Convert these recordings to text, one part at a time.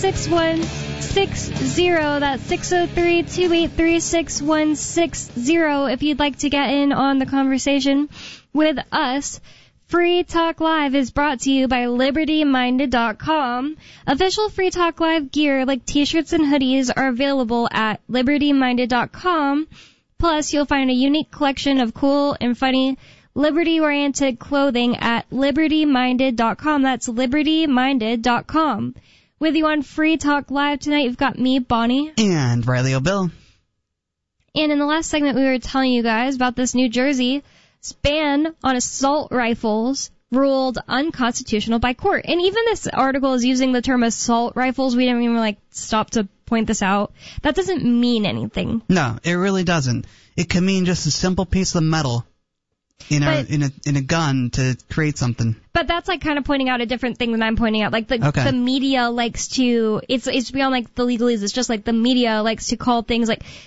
6160. That's 603-283-6160 if you'd like to get in on the conversation with us. Free Talk Live is brought to you by LibertyMinded.com. Official Free Talk Live gear like t-shirts and hoodies are available at LibertyMinded.com. Plus, you'll find a unique collection of cool and funny liberty-oriented clothing at LibertyMinded.com. That's LibertyMinded.com. With you on Free Talk Live tonight, you've got me, Bonnie. And Riley O'Bill. And in the last segment, we were telling you guys about this New Jersey ban on assault rifles ruled unconstitutional by court. And even this article is using the term assault rifles. We didn't even, stop to point this out. That doesn't mean anything. No, it really doesn't. It can mean just a simple piece of metal in a gun to create something. But that's kind of pointing out a different thing than I'm pointing out. The media likes to, it's beyond the legalese. It's just the media likes to call things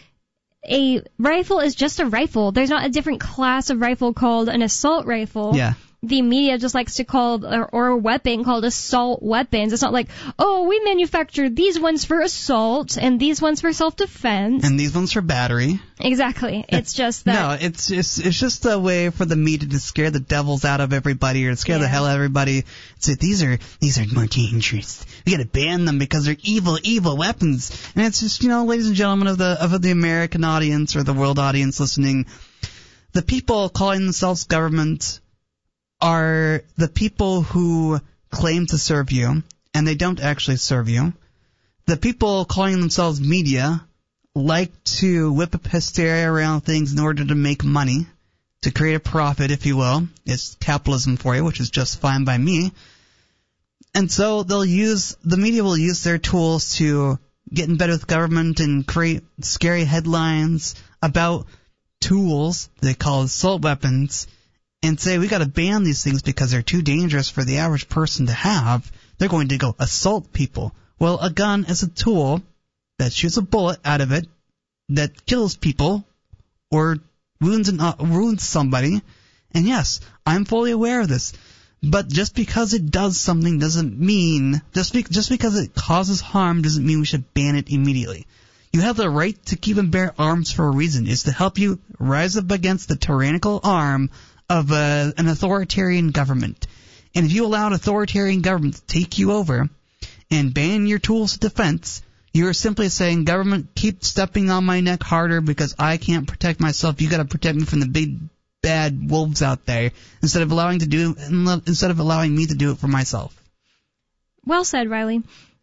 a rifle is just a rifle. There's not a different class of rifle called an assault rifle. Yeah. The media just likes to call or a weapon called assault weapons. It's not we manufactured these ones for assault and these ones for self-defense. And these ones for battery. Exactly. It's just that. No, it's just a way for the media to scare the devils out of everybody or to scare the hell out of everybody. Say these are more dangerous. We gotta ban them because they're evil weapons. And it's just, ladies and gentlemen of the American audience or the world audience listening, the people calling themselves government are the people who claim to serve you, and they don't actually serve you. The people calling themselves media like to whip up hysteria around things in order to make money, to create a profit, if you will. It's capitalism for you, which is just fine by me. And so the media will use their tools to get in bed with government and create scary headlines about tools they call assault weapons, and say we got to ban these things because they're too dangerous for the average person to have. They're going to go assault people. Well, a gun is a tool that shoots a bullet out of it that kills people or wounds somebody. And yes, I'm fully aware of this. But just because it does something doesn't mean just because it causes harm doesn't mean we should ban it immediately. You have the right to keep and bear arms for a reason. It's to help you rise up against the tyrannical arm of an authoritarian government. And if you allow an authoritarian government to take you over and ban your tools of defense, you're simply saying, government, keep stepping on my neck harder because I can't protect myself. You got to protect me from the big bad wolves out there instead of allowing me to do it for myself. Well said, Riley.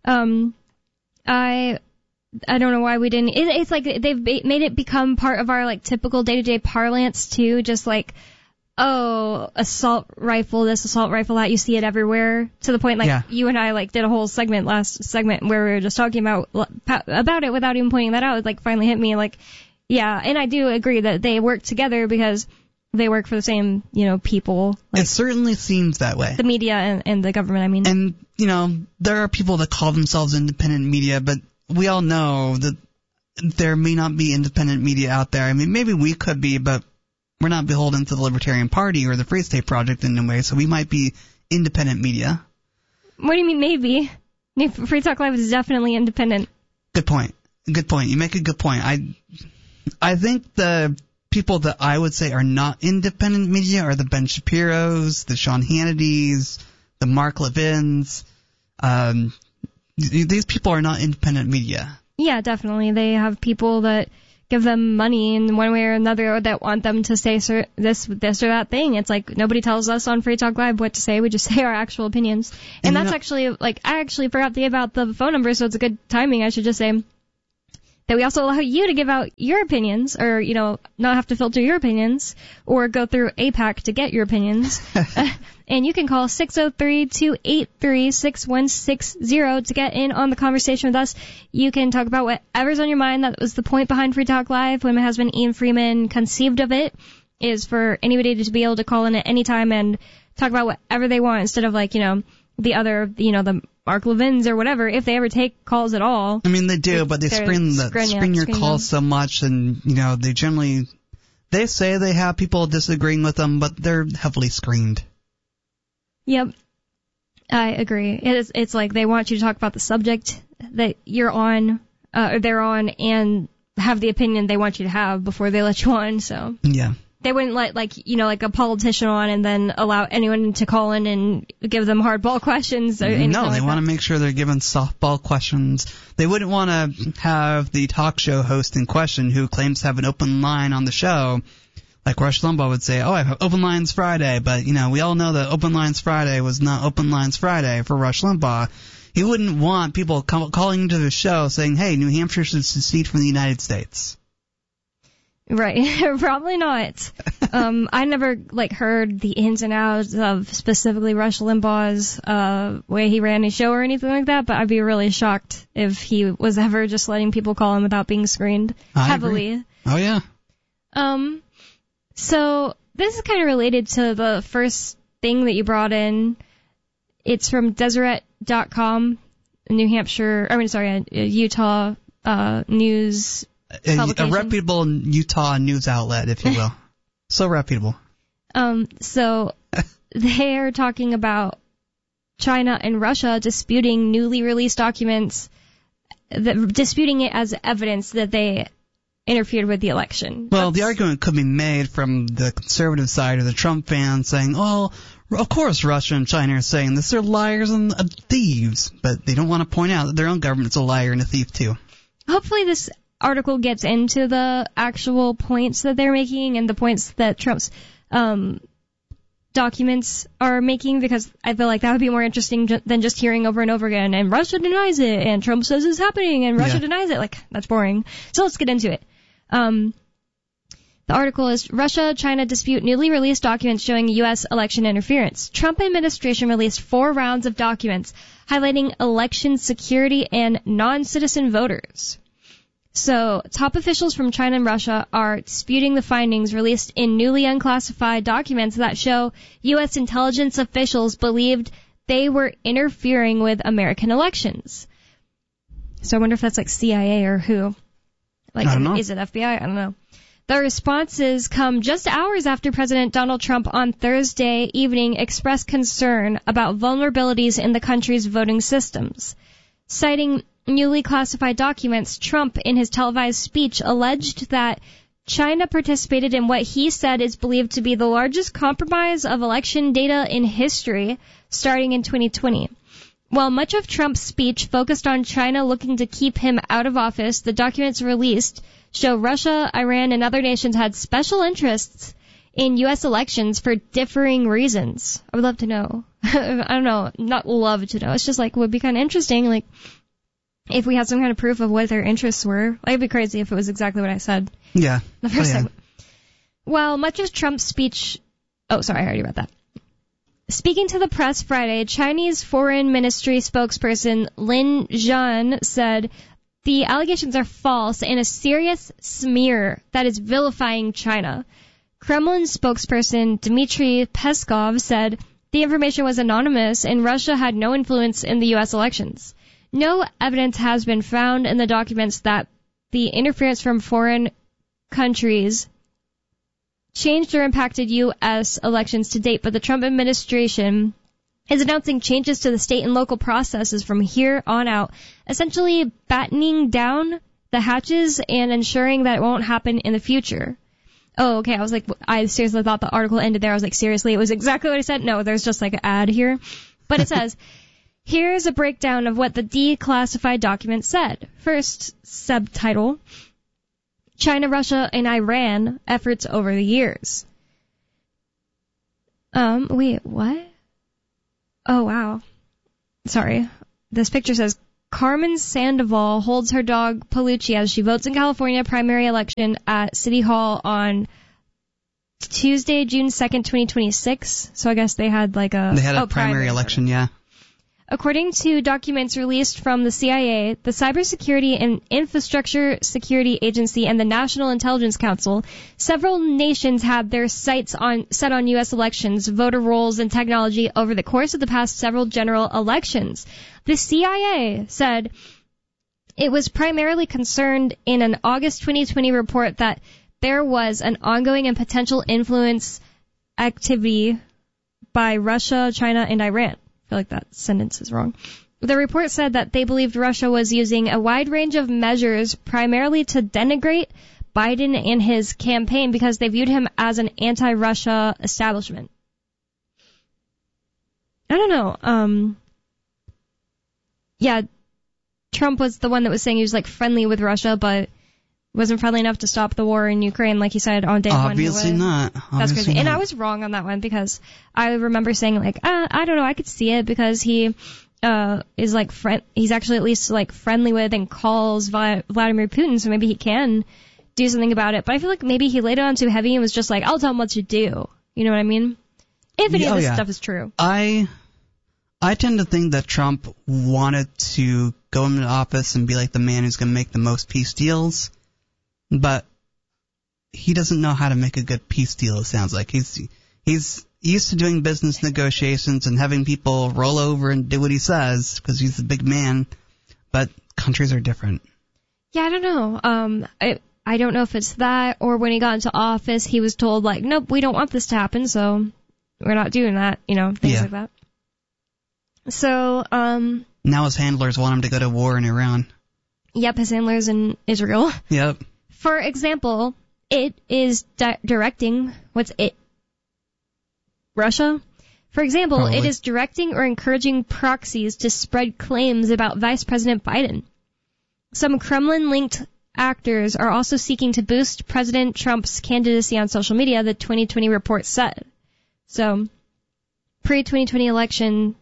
I don't know why we didn't. It's they've made it become part of our typical day-to-day parlance too, just assault rifle this, assault rifle that. You see it everywhere to the point you and I did a whole last segment where we were just talking about it without even pointing that out. It finally hit me and I do agree that they work together because they work for the same, people. It certainly seems that way. The media and the government, I mean. And, there are people that call themselves independent media, but we all know that there may not be independent media out there. I mean, maybe we could be, but we're not beholden to the Libertarian Party or the Free State Project in a way, so we might be independent media. What do you mean maybe? Free Talk Live is definitely independent. Good point. You make a good point. I think the people that I would say are not independent media are the Ben Shapiros, the Sean Hannitys, the Mark Levins. These people are not independent media. Yeah, definitely. They have people that give them money in one way or another that want them to say this or that thing. It's nobody tells us on Free Talk Live what to say. We just say our actual opinions. And that's actually, I actually forgot to give out the phone number, so it's a good timing. I should just say that we also allow you to give out your opinions or, not have to filter your opinions or go through APAC to get your opinions. And you can call 603-283-6160 to get in on the conversation with us. You can talk about whatever's on your mind. That was the point behind Free Talk Live when my husband Ian Freeman conceived of it, is for anybody to be able to call in at any time and talk about whatever they want instead of the other, the Mark Levins or whatever, if they ever take calls at all. I mean, they do, but they screen your calls so much, and, they say they have people disagreeing with them, but they're heavily screened. Yep. I agree. It's like they want you to talk about the subject that you're on, or they're on, and have the opinion they want you to have before they let you on. So yeah, they wouldn't let like a politician on and then allow anyone to call in and give them hardball questions. Or anything no, they like want to that. make sure they're given softball questions. They wouldn't want to have the talk show host in question who claims to have an open line on the show. Like Rush Limbaugh would say, I have Open Lines Friday, but, we all know that Open Lines Friday was not Open Lines Friday for Rush Limbaugh. He wouldn't want people calling into the show saying, hey, New Hampshire should secede from the United States. Right. Probably not. I never, heard the ins and outs of specifically Rush Limbaugh's way he ran his show or anything like that, but I'd be really shocked if he was ever just letting people call him without being screened heavily. Agree. Oh, yeah. So this is kind of related to the first thing that you brought in. It's from Deseret.com, Utah news publication. A reputable Utah news outlet, if you will. So reputable. So they are talking about China and Russia disputing newly released documents, disputing it as evidence that they interfered with the election. Well, the argument could be made from the conservative side or the Trump fans saying, well, of course Russia and China are saying this. They're liars and thieves. But they don't want to point out that their own government's a liar and a thief, too. Hopefully this article gets into the actual points that they're making and the points that Trump's documents are making, because I feel like that would be more interesting than just hearing over and over again, and Russia denies it, and Trump says it's happening, and Russia denies it. That's boring. So let's get into it. The article is Russia, China dispute newly released documents showing U.S. election interference. Trump administration released 4 rounds of documents highlighting election security and non-citizen voters. So, top officials from China and Russia are disputing the findings released in newly unclassified documents that show U.S. intelligence officials believed they were interfering with American elections. So I wonder if that's like CIA or who. I don't know. Is it FBI? I don't know. The responses come just hours after President Donald Trump on Thursday evening expressed concern about vulnerabilities in the country's voting systems. Citing newly classified documents, Trump, in his televised speech, alleged that China participated in what he said is believed to be the largest compromise of election data in history, starting in 2020. While much of Trump's speech focused on China looking to keep him out of office, the documents released show Russia, Iran, and other nations had special interests in U.S. elections for differing reasons. I would love to know. I don't know, not love to know. It's just would be kind of interesting, if we had some kind of proof of what their interests were. It'd be crazy if it was exactly what I said. Yeah. The first time. Well, much of Trump's speech... Oh, sorry, I already read that. Speaking to the press Friday, Chinese Foreign Ministry spokesperson Lin Zhan said the allegations are false and a serious smear that is vilifying China. Kremlin spokesperson Dmitry Peskov said the information was anonymous and Russia had no influence in the U.S. elections. No evidence has been found in the documents that the interference from foreign countries changed or impacted U.S. elections to date, but the Trump administration is announcing changes to the state and local processes from here on out, essentially battening down the hatches and ensuring that it won't happen in the future. Oh, okay. I seriously thought the article ended there. I was like, seriously, it was exactly what I said? No, there's just an ad here. But it says, here's a breakdown of what the declassified document said. First, subtitle, China, Russia, and Iran efforts over the years. Wait, what? Oh, wow. Sorry. This picture says, Carmen Sandoval holds her dog Palucci as she votes in California primary election at City Hall on Tuesday, June 2nd, 2026. So I guess they had They had a primary election, yeah. According to documents released from the CIA, the Cybersecurity and Infrastructure Security Agency, and the National Intelligence Council, several nations had their sights set on U.S. elections, voter rolls, and technology over the course of the past several general elections. The CIA said it was primarily concerned in an August 2020 report that there was an ongoing and potential influence activity by Russia, China, and Iran. feel like that sentence is wrong. The report said that they believed Russia was using a wide range of measures primarily to denigrate Biden and his campaign because they viewed him as an anti-Russia establishment. I don't know. Yeah, Trump was the one that was saying he was like friendly with Russia, but wasn't friendly enough to stop the war in Ukraine, like he said on day one. Obviously not. That's crazy. And I was wrong on that one because I remember saying like, I don't know, I could see it because he is like he's actually at least like friendly with and calls Vladimir Putin, so maybe he can do something about it. But I feel like maybe he laid it on too heavy and was just like, I'll tell him what to do. You know what I mean? If any of this stuff is true. I tend to think that Trump wanted to go into office and be like the man who's going to make the most peace deals, but he doesn't know how to make a good peace deal, it sounds like. He's used to doing business negotiations and having people roll over and do what he says because he's a big man, but countries are different. Yeah, I don't know. I don't know if it's that or when he got into office, he was told like, nope, we don't want this to happen, so we're not doing that, things like that. So, now his handlers want him to go to war in Iran. Yep, his handlers in Israel. Yep. For example, it is directing, what's it? Russia? For example, Probably. It is directing or encouraging proxies to spread claims about Vice President Biden. Some Kremlin-linked actors are also seeking to boost President Trump's candidacy on social media, the 2020 report said. So, pre-2020 election,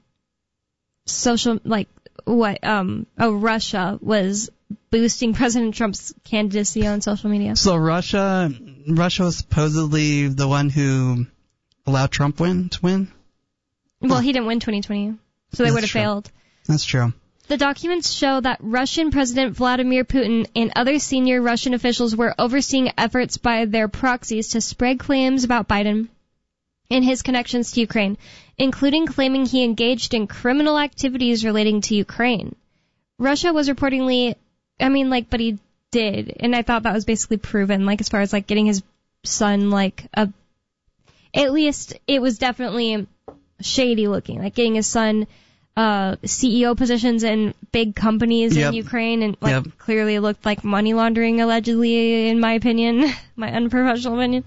Russia was boosting President Trump's candidacy on social media. So Russia was supposedly the one who allowed Trump to win? Well, he didn't win 2020, so they would have failed. That's true. The documents show that Russian President Vladimir Putin and other senior Russian officials were overseeing efforts by their proxies to spread claims about Biden and his connections to Ukraine, including claiming he engaged in criminal activities relating to Ukraine. Russia was reportedly, but he did, and I thought that was basically proven, like, as far as, like, getting his son, at least it was definitely shady looking, like, getting his son CEO positions in big companies in Ukraine, and, clearly it looked like money laundering, allegedly, in my opinion, my unprofessional opinion.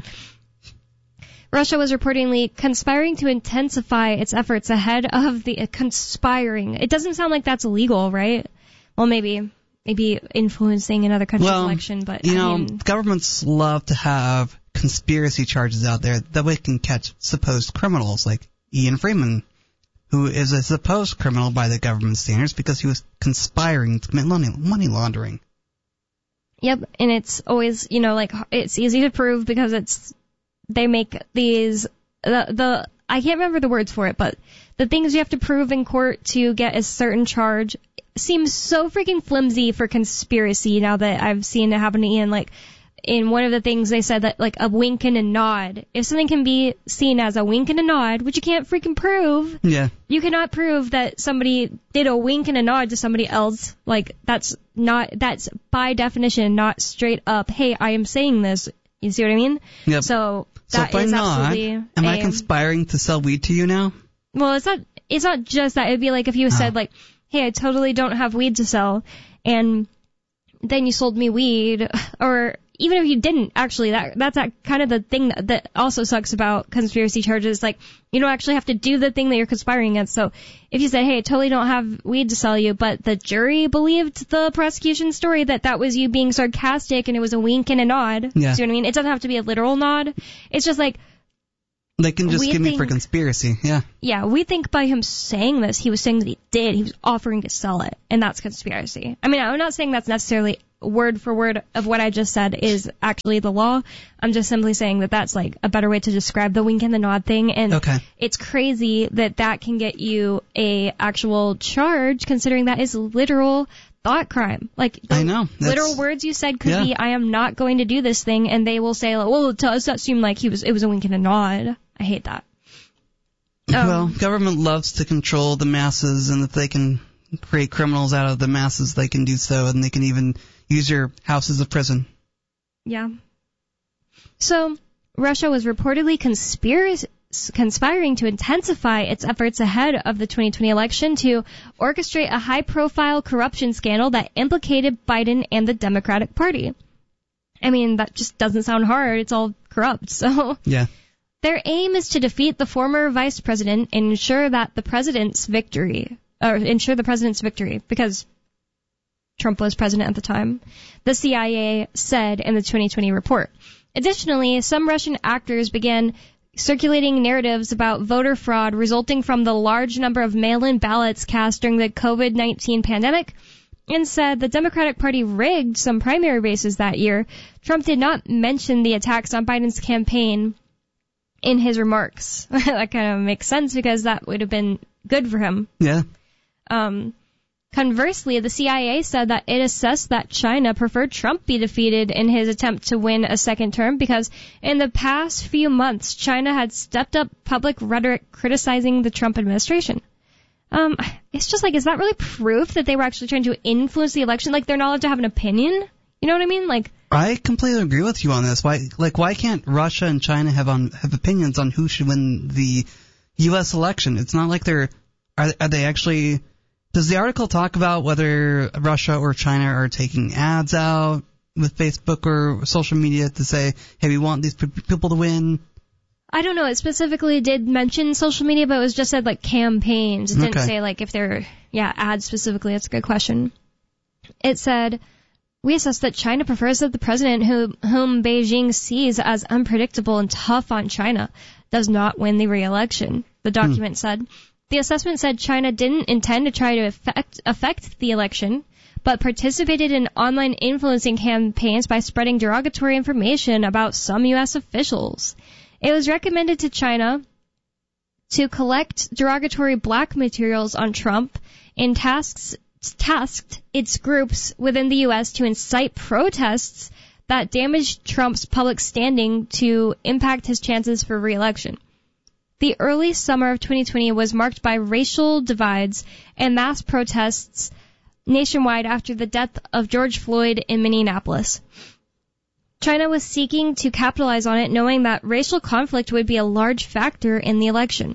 Russia was reportedly conspiring to intensify its efforts ahead of the conspiring. It doesn't sound like that's illegal, right? Well, maybe influencing another country's election, but governments love to have conspiracy charges out there that way can catch supposed criminals like Ian Freeman, who is a supposed criminal by the government standards because he was conspiring to commit money laundering. Yep, and it's always, it's easy to prove because they make these, I can't remember the words for it, but the things you have to prove in court to get a certain charge seems so freaking flimsy for conspiracy now that I've seen it happen to Ian. Like, in one of the things they said that, like, a wink and a nod. If something can be seen as a wink and a nod, which you can't freaking prove, you cannot prove that somebody did a wink and a nod to somebody else. Like, that's by definition not straight up, hey, I am saying this. You see what I mean? Yep. So that if is I'm absolutely. Am I conspiring to sell weed to you now? Well, it's not just that. It'd be like if you said like, hey, I totally don't have weed to sell, and then you sold me weed, or even if you didn't, actually, that's kind of the thing that also sucks about conspiracy charges. Like, you don't actually have to do the thing that you're conspiring against. So if you said, hey, I totally don't have weed to sell you, but the jury believed the prosecution story that was you being sarcastic and it was a wink and a nod. Yeah. See what I mean? It doesn't have to be a literal nod. It's just like, they can just give me for conspiracy, Yeah, we think by him saying this, he was saying that he was offering to sell it, and that's conspiracy. I mean, I'm not saying that's necessarily word for word of what I just said is actually the law. I'm just simply saying that that's like a better way to describe the wink and the nod thing, and it's crazy that can get you a actual charge, considering that is literal thought crime. Like, the literal words you said could be, I am not going to do this thing, and they will say, like, well, to us that seemed like it was a wink and a nod. I hate that. Well, government loves to control the masses, and if they can create criminals out of the masses, they can do so, and they can even use your house as a prison. Yeah. So, Russia was reportedly conspiring to intensify its efforts ahead of the 2020 election to orchestrate a high-profile corruption scandal that implicated Biden and the Democratic Party. I mean, that just doesn't sound hard. It's all corrupt, so... Yeah. Their aim is to defeat the former vice president and ensure the president's victory, because Trump was president at the time, the CIA said in the 2020 report. Additionally, some Russian actors began circulating narratives about voter fraud resulting from the large number of mail-in ballots cast during the COVID-19 pandemic, and said the Democratic Party rigged some primary races that year. Trump did not mention the attacks on Biden's campaign in his remarks. That kind of makes sense because that would have been good for him. Yeah. Conversely, the CIA said that it assessed that China preferred Trump be defeated in his attempt to win a second term because in the past few months, China had stepped up public rhetoric criticizing the Trump administration. It's just like, is that really proof that they were actually trying to influence the election? Like, they're not allowed to have an opinion? You know what I mean? Like, I completely agree with you on this. Why can't Russia and China have opinions on who should win the U.S. election? It's not like are they actually... Does the article talk about whether Russia or China are taking ads out with Facebook or social media to say, hey, we want these people to win? I don't know. It specifically did mention social media, but it was just said, like, campaigns. It didn't say, like, if they're, ads specifically. That's a good question. It said, we assess that China prefers that the president whom Beijing sees as unpredictable and tough on China does not win the re-election, the document said. The assessment said China didn't intend to try to affect the election, but participated in online influencing campaigns by spreading derogatory information about some U.S. officials. It was recommended to China to collect derogatory black materials on Trump and tasked its groups within the U.S. to incite protests that damaged Trump's public standing to impact his chances for re-election. The early summer of 2020 was marked by racial divides and mass protests nationwide after the death of George Floyd in Minneapolis. China was seeking to capitalize on it, knowing that racial conflict would be a large factor in the election.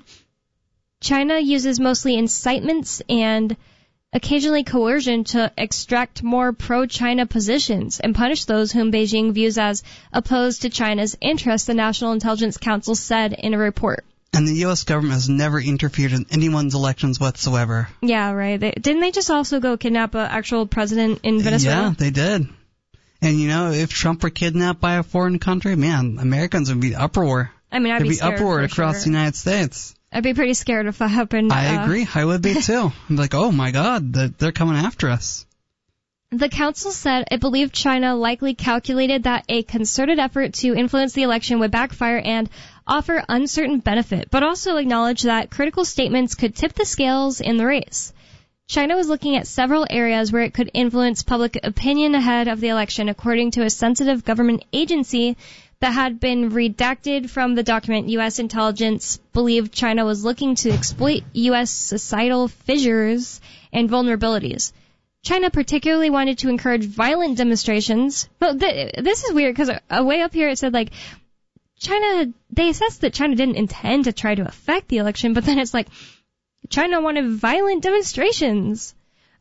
China uses mostly incitements and occasionally coercion to extract more pro-China positions and punish those whom Beijing views as opposed to China's interests, the National Intelligence Council said in a report. And the U.S. government has never interfered in anyone's elections whatsoever. Yeah, right. Didn't they just also go kidnap an actual president in Venezuela? Yeah, they did. And, if Trump were kidnapped by a foreign country, man, Americans would be uproar. I mean, I'd be scared. There'd be uproar across the United States. I'd be pretty scared if that happened. I agree. I would be, too. I'm like, oh, my God, they're coming after us. The council said it believed China likely calculated that a concerted effort to influence the election would backfire and offer uncertain benefit, but also acknowledged that critical statements could tip the scales in the race. China was looking at several areas where it could influence public opinion ahead of the election, according to a sensitive government agency that had been redacted from the document. U.S. intelligence believed China was looking to exploit U.S. societal fissures and vulnerabilities. China particularly wanted to encourage violent demonstrations. But this is weird because way up here it said, like, they assessed that China didn't intend to try to affect the election, but then it's like, China wanted violent demonstrations.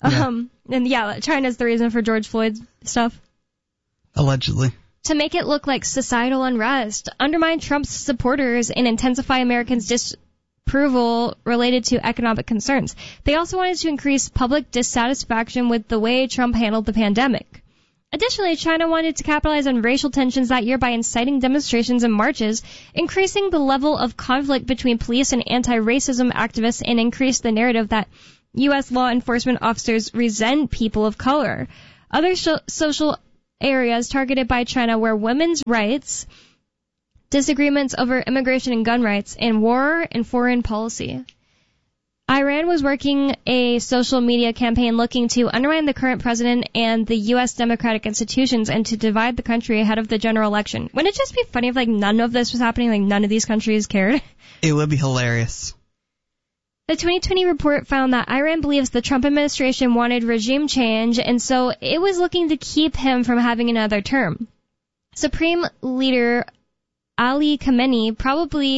Yeah. China's the reason for George Floyd's stuff. Allegedly. To make it look like societal unrest, undermine Trump's supporters, and intensify Americans' disapproval related to economic concerns. They also wanted to increase public dissatisfaction with the way Trump handled the pandemic. Additionally, China wanted to capitalize on racial tensions that year by inciting demonstrations and marches, increasing the level of conflict between police and anti-racism activists, and increase the narrative that U.S. law enforcement officers resent people of color. Other social areas targeted by China were women's rights, disagreements over immigration and gun rights, and war and foreign policy. Iran was working a social media campaign looking to undermine the current president and the U.S. democratic institutions and to divide the country ahead of the general election. Wouldn't it just be funny if, like, none of this was happening, like, none of these countries cared? It would be hilarious. The 2020 report found that Iran believes the Trump administration wanted regime change, and so it was looking to keep him from having another term. Supreme Leader Ali Khamenei probably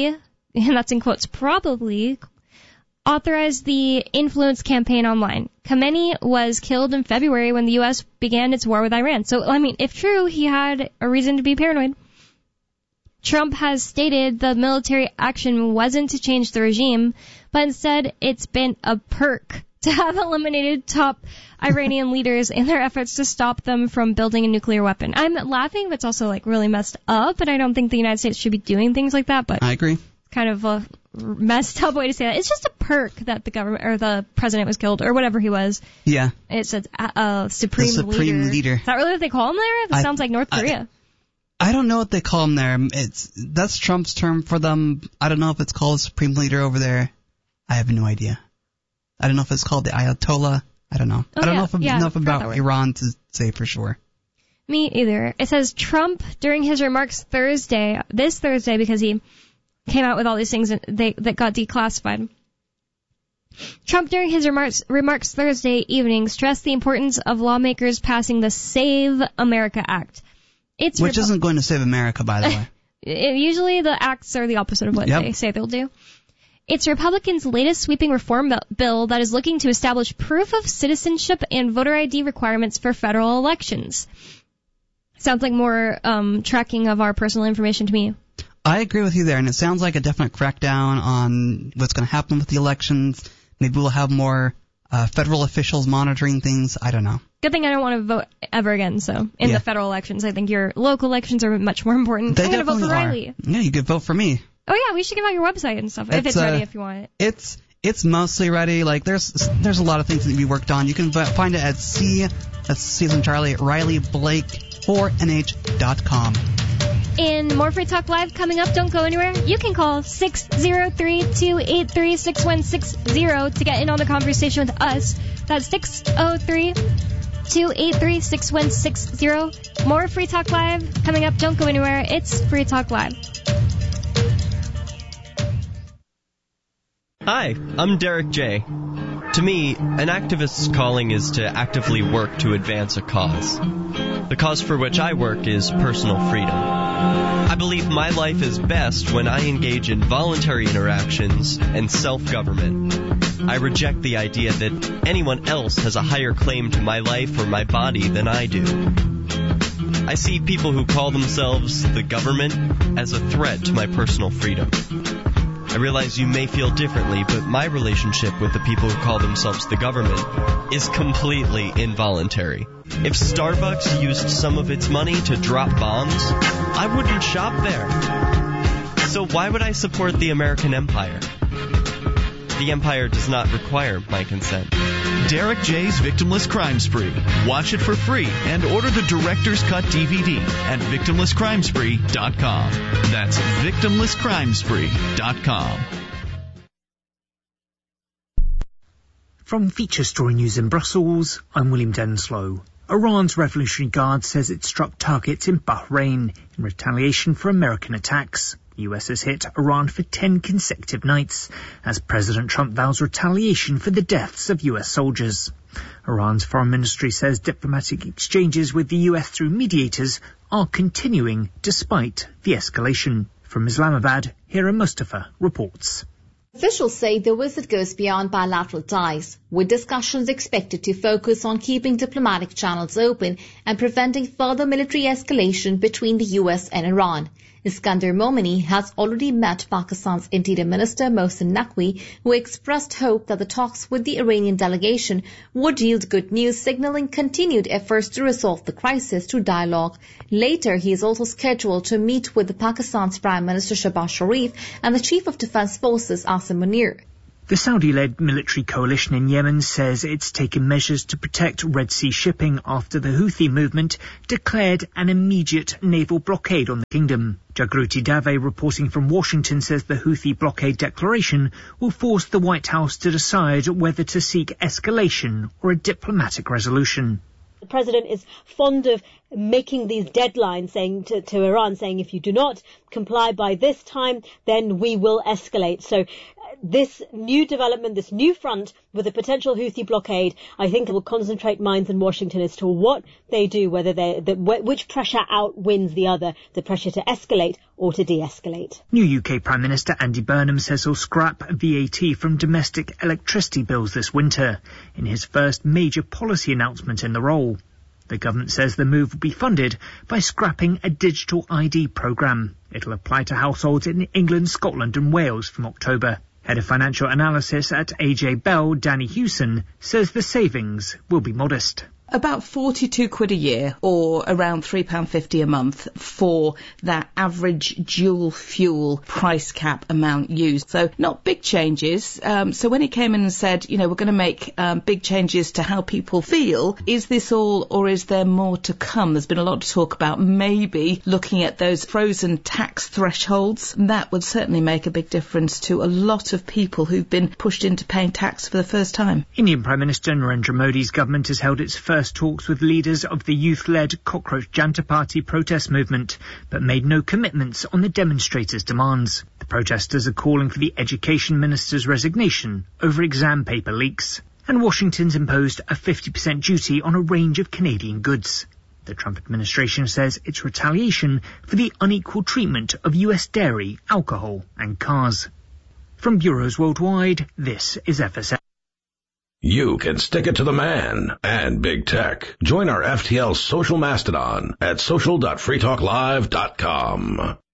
and that's in quotes, probably authorized the influence campaign online. Khamenei was killed in February when the U.S. began its war with Iran. So, I mean, if true, he had a reason to be paranoid. Trump has stated the military action wasn't to change the regime, but instead it's been a perk to have eliminated top Iranian leaders in their efforts to stop them from building a nuclear weapon. I'm laughing, but it's also like really messed up, and I don't think the United States should be doing things like that, but I agree. Kind of a messed up way to say that. It's just a perk that the government or the president was killed or whatever he was. Yeah. It's a supreme leader. Is that really what they call him there? That sounds like North Korea. I don't know what they call him there. That's Trump's term for them. I don't know if it's called supreme leader over there. I have no idea. I don't know if it's called the Ayatollah. I don't know. I don't know enough about Iran to say for sure. Me either. It says Trump during his remarks this Thursday, because he came out with all these things that got declassified. Trump during his remarks Thursday evening stressed the importance of lawmakers passing the Save America Act. Which isn't going to save America, by the way. Usually the acts are the opposite of what they say they'll do. It's Republicans' latest sweeping reform bill that is looking to establish proof of citizenship and voter ID requirements for federal elections. Sounds like more tracking of our personal information to me. I agree with you there, and it sounds like a definite crackdown on what's going to happen with the elections. Maybe we'll have more federal officials monitoring things. I don't know. Good thing I don't want to vote ever again, so in the federal elections. I think your local elections are much more important. I'm going to vote for Riley. Yeah, you could vote for me. Oh, yeah, we should give out your website and stuff, if it's ready if you want it. It's mostly ready. Like, there's a lot of things that can be worked on. You can find it at that's C as in Charlie, RileyBlake4nh.com. In more Free Talk Live coming up, don't go anywhere. You can call 603-283-6160 to get in on the conversation with us. That's 603-283-6160. More Free Talk Live coming up. Don't go anywhere. It's Free Talk Live. Hi, I'm Derek J. To me, an activist's calling is to actively work to advance a cause. The cause for which I work is personal freedom. I believe my life is best when I engage in voluntary interactions and self-government. I reject the idea that anyone else has a higher claim to my life or my body than I do. I see people who call themselves the government as a threat to my personal freedom. I realize you may feel differently, but my relationship with the people who call themselves the government is completely involuntary. If Starbucks used some of its money to drop bombs, I wouldn't shop there. So why would I support the American empire? The empire does not require my consent. Derek J's Victimless Crime Spree. Watch it for free and order the Director's Cut DVD at victimlesscrimespree.com. That's victimlesscrimespree.com. From Feature Story News in Brussels, I'm William Denslow. Iran's Revolutionary Guard says it struck targets in Bahrain in retaliation for American attacks. The US has hit Iran for 10 consecutive nights as President Trump vows retaliation for the deaths of US soldiers. Iran's foreign ministry says diplomatic exchanges with the US through mediators are continuing despite the escalation. From Islamabad, Hira Mustafa reports. Officials say the visit goes beyond bilateral ties, with discussions expected to focus on keeping diplomatic channels open and preventing further military escalation between the US and Iran. Iskandar Momini has already met Pakistan's Interior Minister Mohsin Naqvi, who expressed hope that the talks with the Iranian delegation would yield good news, signaling continued efforts to resolve the crisis through dialogue. Later, he is also scheduled to meet with Pakistan's Prime Minister Shehbaz Sharif and the Chief of Defense Forces Asim Munir. The Saudi-led military coalition in Yemen says it's taken measures to protect Red Sea shipping after the Houthi movement declared an immediate naval blockade on the kingdom. Jagruti Dave, reporting from Washington, says the Houthi blockade declaration will force the White House to decide whether to seek escalation or a diplomatic resolution. The president is fond of making these deadlines, saying to Iran, saying if you do not comply by this time, then we will escalate. So this new development, this new front with a potential Houthi blockade, I think it will concentrate minds in Washington as to what they do, whether which pressure outwins the other, the pressure to escalate or to de-escalate. New UK Prime Minister Andy Burnham says he'll scrap VAT from domestic electricity bills this winter, in his first major policy announcement in the role. The government says the move will be funded by scrapping a digital ID programme. It'll apply to households in England, Scotland and Wales from October. Head of Financial Analysis at AJ Bell, Danny Hewson, says the savings will be modest. About £42 a year, or around £3.50 a month for that average dual fuel price cap amount used. So not big changes. So when he came in and said, we're going to make big changes to how people feel, is this all or is there more to come? There's been a lot of talk about maybe looking at those frozen tax thresholds. That would certainly make a big difference to a lot of people who've been pushed into paying tax for the first time. Indian Prime Minister Narendra Modi's government has held its first talks with leaders of the youth-led Cockroach Janta Party protest movement, but made no commitments on the demonstrators' demands. The protesters are calling for the Education Minister's resignation over exam paper leaks. And Washington's imposed a 50% duty on a range of Canadian goods. The Trump administration says it's retaliation for the unequal treatment of US dairy, alcohol and cars. From bureaus worldwide, this is FSM. You can stick it to the man and big tech. Join our FTL social mastodon at social.freetalklive.com.